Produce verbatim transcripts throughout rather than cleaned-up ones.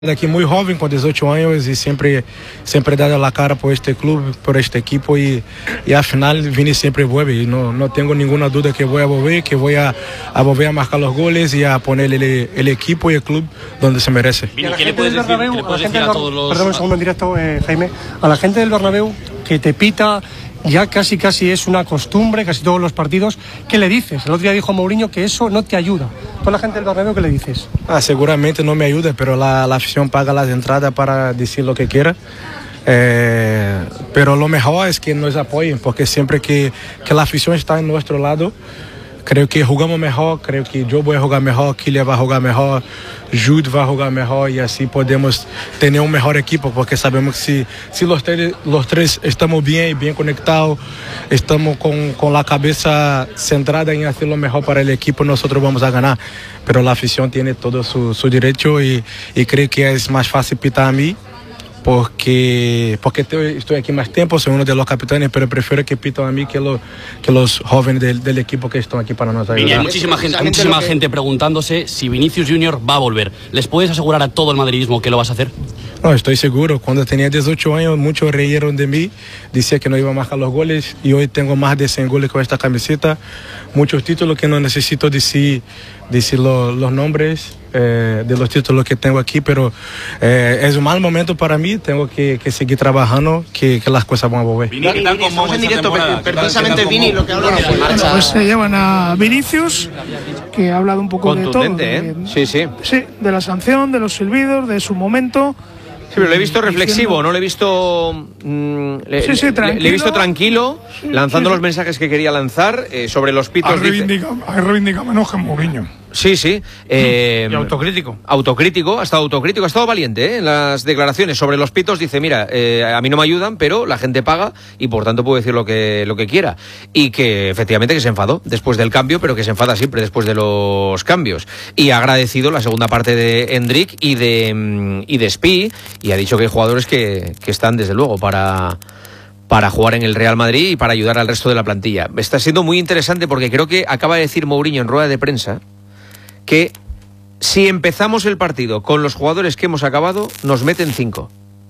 Aquí muy joven, con dieciocho años, y siempre, siempre he dado la cara por este club, por este equipo, y, y al final Vini siempre vuelve, y no, no tengo ninguna duda que voy a volver, que voy a, a volver a marcar los goles y a poner el, el equipo y el club donde se merece. Vini, ¿qué le puedes decir, ¿qué le puedes decir a todos los...? Perdón un segundo en directo, eh, Jaime. A la gente del Bernabéu que te pita, ya casi casi es una costumbre, casi todos los partidos. ¿Qué le dices? El otro día dijo Mourinho que eso no te ayuda. Toda la gente del Bernabéu, ¿qué le dices? Ah, seguramente no me ayuda, pero la, la afición paga las entradas para decir lo que quiera. Eh, pero lo mejor es que nos apoyen, porque siempre que, que la afición está en nuestro lado, creo que jugamos mejor, creo que yo voy a jugar mejor, Kylian va a jugar mejor, Jude va a jugar mejor, y así podemos tener un mejor equipo, porque sabemos que si, si los, tres, los tres estamos bien y bien conectados, estamos con, con la cabeza centrada en hacer lo mejor para el equipo, nosotros vamos a ganar. Pero la afición tiene todo su, su derecho, y, y creo que es más fácil pitar a mí, porque porque estoy aquí más tiempo, soy uno de los capitanes, pero prefiero que pitan a mí que, lo, que los jóvenes del, del equipo que están aquí para nos ayudar. Vini, hay muchísima gente, hay muchísima que... gente preguntándose si Vinicius Junior va a volver. ¿Les puedes asegurar a todo el madridismo que lo vas a hacer? No, estoy seguro. Cuando tenía dieciocho años, muchos reyeron de mí, decía que no iba a marcar los goles, y hoy tengo más de cien goles con esta camiseta, muchos títulos que no necesito decir, decir lo, los nombres eh, de los títulos que tengo aquí, pero eh, es un mal momento para mí, tengo que, que seguir trabajando, que, que las cosas van a volver. Vini, Vini, estamos en directo, precisamente Vini, lo que habla de bueno, pues se llevan a Vinicius, que ha hablado un poco de todo. ¿eh? Sí, sí. Sí, de la sanción, de los silbidos, de su momento. Sí, pero le he visto reflexivo, no le he visto mmm, le, sí, sí, le, le he visto tranquilo, sí, lanzando sí, sí. los mensajes que quería lanzar eh, sobre los pitos. Ha reivindicado, ha reivindicado menos que Mourinho. Sí, sí. Eh, y autocrítico. Autocrítico, ha estado autocrítico, ha estado valiente ¿eh? en las declaraciones sobre los pitos. Dice, mira, eh, a mí no me ayudan, pero la gente paga y por tanto puedo decir lo que, lo que quiera. Y que efectivamente que se enfadó después del cambio, pero que se enfada siempre después de los cambios. Y ha agradecido la segunda parte de Endrick y de, y de Spi, y ha dicho que hay jugadores que, que están desde luego para... para jugar en el Real Madrid y para ayudar al resto de la plantilla. Está siendo muy interesante porque creo que acaba de decir Mourinho en rueda de prensa que si empezamos el partido con los jugadores que hemos acabado, nos meten cinco.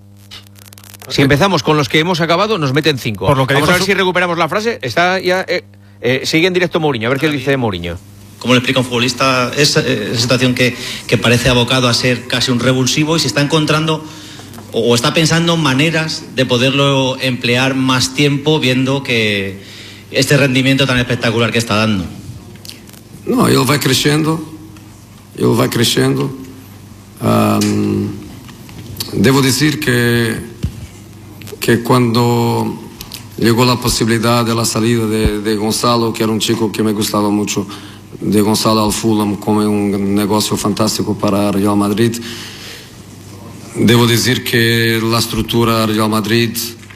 Si empezamos con los que hemos acabado, nos meten cinco. Por lo que Vamos a ver su... si recuperamos la frase. Está ya eh, eh, sigue en directo Mourinho, a ver qué dice Mourinho. Como le explica un futbolista, es una situación que, que parece abocado a ser casi un revulsivo y se está encontrando o está pensando maneras de poderlo emplear más tiempo, viendo que este rendimiento tan espectacular que está dando. No, ele vai crescendo, ele vai crescendo. Um, devo decir que, que cuando llegó la posibilidad de la salida de, de Gonzalo, que era un chico que me gustaba mucho, de Gonzalo al Fulham como un negocio fantástico para Real Madrid, debo decir que la estructura Real Madrid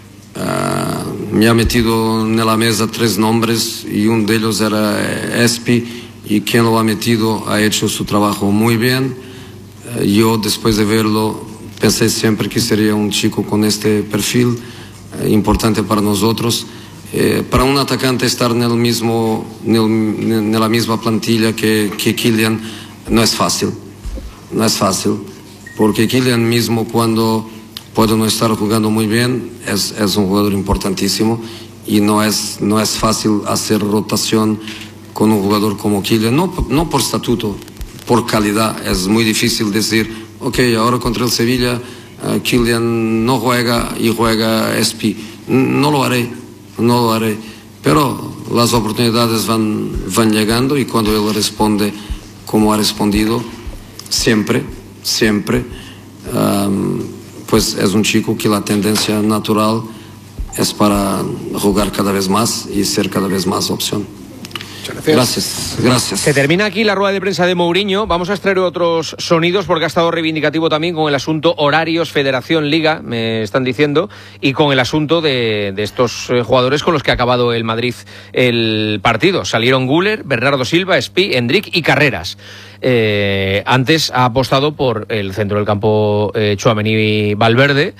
uh, me ha metido en la mesa tres nombres y uno de ellos era Espi, y quien lo ha metido ha hecho su trabajo muy bien. Uh, yo después de verlo pensé siempre que sería un chico con este perfil uh, importante para nosotros. Eh, para un atacante estar en, el mismo, en, el, en la misma plantilla que, que Kylian no es fácil, no es fácil. Porque Kylian mismo, cuando puede no estar jugando muy bien, es, es un jugador importantísimo, y no es, no es fácil hacer rotación con un jugador como Kylian, no, no por estatuto, por calidad. Es muy difícil decir, ok, ahora contra el Sevilla uh, Kylian no juega y juega Espi. No lo haré, no lo haré, pero las oportunidades van, van llegando, y cuando él responde como ha respondido siempre, siempre, um, pues es un chico que la tendencia natural es para jugar cada vez más y ser cada vez más opción. Gracias, gracias. Se termina aquí la rueda de prensa de Mourinho. Vamos a extraer otros sonidos porque ha estado reivindicativo también con el asunto horarios, Federación, Liga, me están diciendo, y con el asunto de, de estos jugadores con los que ha acabado el Madrid el partido. Salieron Güler, Bernardo Silva, Spi, Endrick y Carreras. Eh, antes ha apostado por el centro del campo eh, Tchouaméni y Valverde,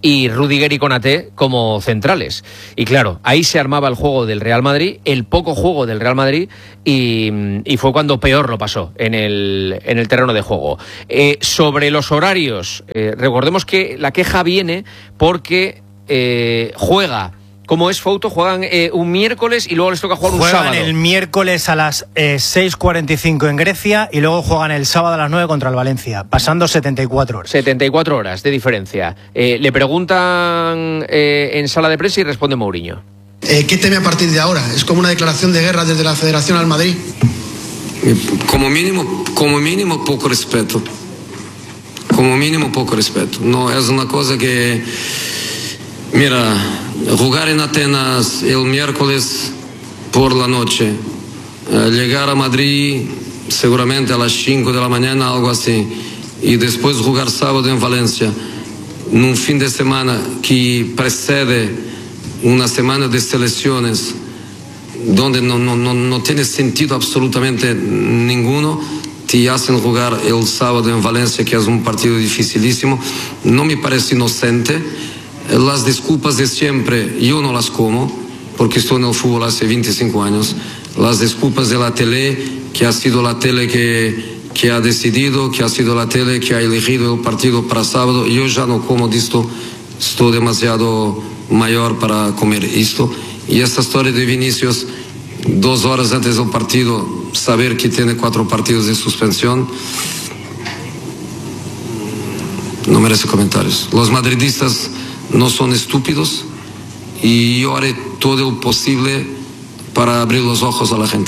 y Rudiger y Konaté como centrales. Y claro, ahí se armaba el juego del Real Madrid, el poco juego del Real Madrid, y, y fue cuando peor lo pasó en el, en el terreno de juego. Eh, sobre los horarios, eh, recordemos que la queja viene porque eh, juega... ¿Cómo es, Fouto? Juegan eh, un miércoles y luego les toca jugar un juegan sábado. Juegan el miércoles a las eh, seis cuarenta y cinco en Grecia y luego juegan el sábado a las nueve contra el Valencia, pasando setenta y cuatro horas. setenta y cuatro horas de diferencia. Eh, le preguntan eh, en sala de prensa y responde Mourinho. Eh, ¿Qué teme a partir de ahora? ¿Es como una declaración de guerra desde la Federación al Madrid? Como mínimo, como mínimo poco respeto. Como mínimo poco respeto. No es una cosa que... Mira, jugar en Atenas el miércoles por la noche, eh, llegar a Madrid seguramente a las cinco de la mañana, algo así, y después jugar sábado en Valencia, en un fin de semana que precede una semana de selecciones, donde no, no, no, no tiene sentido absolutamente ninguno, te hacen jugar el sábado en Valencia, que es un partido dificilísimo. No me parece inocente. Las disculpas de siempre yo no las como, porque estoy en el fútbol hace veinticinco años. Las disculpas de la tele, que ha sido la tele que, que ha decidido, que ha sido la tele que ha elegido el partido para sábado. Yo ya no como de esto, estoy demasiado mayor para comer esto. Y esta historia de Vinicius, dos horas antes del partido, saber que tiene cuatro partidos de suspensión, no merece comentarios. Los madridistas no son estúpidos y yo haré todo lo posible para abrir los ojos a la gente.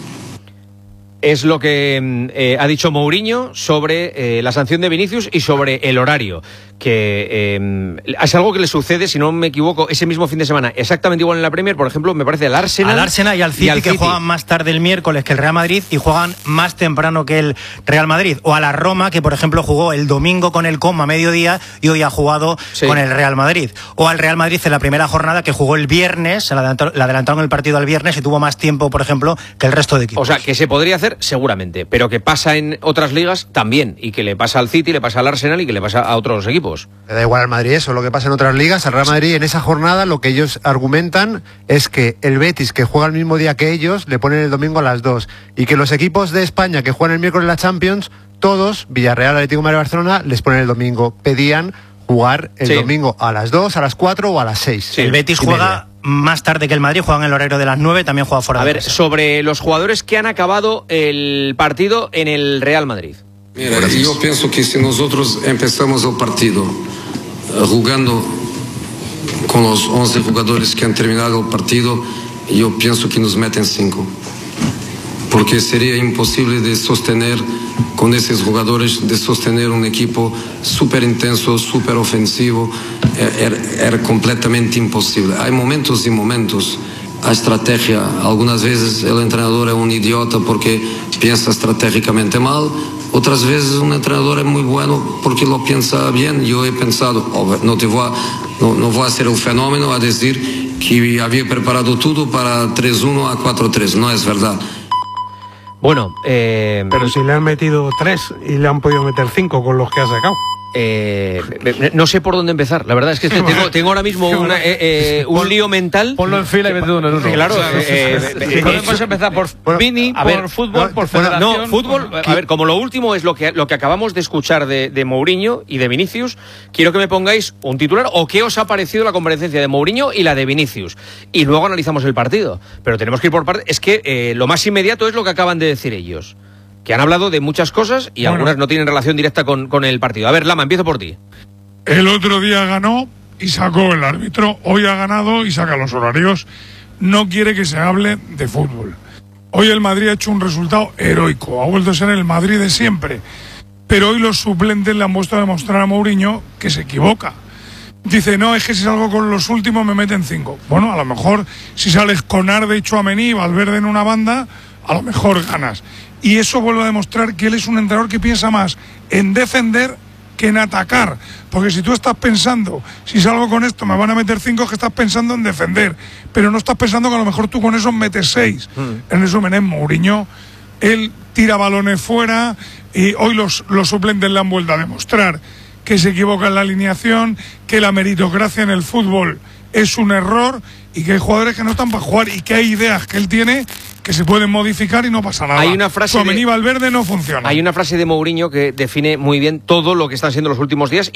Es lo que eh, ha dicho Mourinho sobre eh, la sanción de Vinicius y sobre el horario, que eh, es algo que le sucede, si no me equivoco, ese mismo fin de semana, exactamente igual en la Premier, por ejemplo, me parece al Arsenal. Al Arsenal y al City, y al que City. Juegan más tarde el miércoles que el Real Madrid y juegan más temprano que el Real Madrid. O a la Roma, que por ejemplo jugó el domingo con el Com a mediodía y hoy ha jugado sí. con el Real Madrid. O al Real Madrid en la primera jornada, que jugó el viernes, le adelantaron el partido al viernes y tuvo más tiempo, por ejemplo, que el resto de equipos. O sea, que se podría hacer seguramente, pero que pasa en otras ligas también, y que le pasa al City, le pasa al Arsenal y que le pasa a otros equipos. Le da igual al Madrid eso, lo que pasa en otras ligas. Al Real Madrid en esa jornada lo que ellos argumentan es que el Betis, que juega el mismo día que ellos, le ponen el domingo a las dos, y que los equipos de España que juegan el miércoles la Champions, todos, Villarreal, Atlético de Madrid, Barcelona, les ponen el domingo. Pedían jugar el sí. domingo a las dos, a las cuatro o a las seis. Sí, el Betis juega más tarde que el Madrid, juegan el horario de las nueve, también juega fuera a de ver, casa. Sobre los jugadores que han acabado el partido en el Real Madrid. Mira, yo pienso que si nosotros empezamos el partido uh, jugando con los once jugadores que han terminado el partido, yo pienso que nos meten cinco. Porque sería imposible de sostener con esos jugadores, de sostener un equipo súper intenso, súper ofensivo. Era, era completamente imposible. Hay momentos y momentos. A estrategia, algunas veces el entrenador es un idiota porque piensa estratégicamente mal, otras veces un entrenador es muy bueno porque lo piensa bien. Yo he pensado, oh, no, te voy a, no, no voy a hacer un fenómeno a decir que había preparado todo para tres uno a cuatro tres, no es verdad. Bueno, eh... pero si le han metido tres y le han podido meter cinco con los que ha sacado. Eh, no sé por dónde empezar. La verdad es que tengo, tengo ahora mismo una, eh, eh, un pon, lío mental. Ponlo en fila y vete uno en uno. Claro. Eh, eh, podemos empezar por bueno, Vini, por ver, fútbol, no, por federación. No, fútbol. A ver, como lo último es lo que lo que acabamos de escuchar de, de Mourinho y de Vinicius, quiero que me pongáis un titular o qué os ha parecido la comparecencia de Mourinho y la de Vinicius. Y luego analizamos el partido. Pero tenemos que ir por partes. Es que eh, lo más inmediato es lo que acaban de decir ellos, que han hablado de muchas cosas y bueno, algunas no tienen relación directa con, con el partido. A ver, Lama, empiezo por ti. El otro día ganó y sacó el árbitro. Hoy ha ganado y saca los horarios. No quiere que se hable de fútbol. Hoy el Madrid ha hecho un resultado heroico. Ha vuelto a ser el Madrid de siempre. Pero hoy los suplentes le han puesto a demostrar a Mourinho que se equivoca. Dice, no, es que si salgo con los últimos me meten cinco. Bueno, a lo mejor si sales con Arde y Tchouaméni y Valverde en una banda, a lo mejor ganas. Y eso vuelve a demostrar que él es un entrenador que piensa más en defender que en atacar. Porque si tú estás pensando, si salgo con esto me van a meter cinco, es que estás pensando en defender. Pero no estás pensando que a lo mejor tú con eso metes seis. Mm. En resumen, es Mourinho. Él tira balones fuera y hoy los, los suplentes le han vuelto a demostrar que se equivoca en la alineación, que la meritocracia en el fútbol es un error y que hay jugadores que no están para jugar y que hay ideas que él tiene que se pueden modificar y no pasa nada. Hay una frase Tchouaméni de, Valverde no funciona. Hay una frase de Mourinho que define muy bien todo lo que están siendo los últimos días.